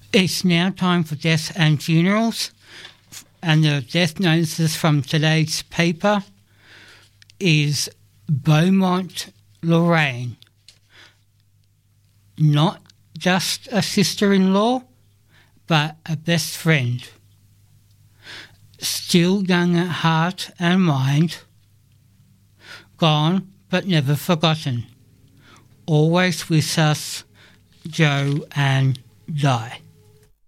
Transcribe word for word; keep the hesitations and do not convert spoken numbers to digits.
It's now time for deaths and funerals, and the death notices from today's paper is Beaumont Lorraine. Not just a sister-in-law, but a best friend. Still young at heart and mind, gone but never forgotten. Always with us, Joe and Di.